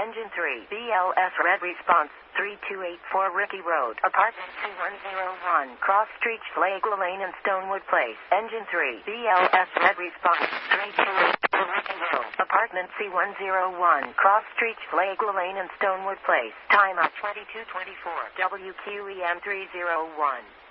Engine 3, BLS red response, 3284 Ricky Road, Apartment C101, Cross Street, Flagler Lane and Stonewood Place. Engine 3, BLS red response, 3284 Ricky Road, Apartment C101, Cross Street, Flagler Lane and Stonewood Place. Time up 22:24. WQEM 301.